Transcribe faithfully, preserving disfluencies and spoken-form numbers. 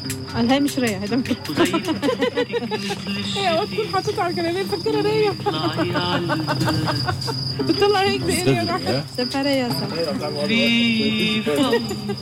قال هي مش ريا هيدا مكان هي وتكون حاططها على الكنبه مفكره ريا بتطلع هيك بإيدي سفرية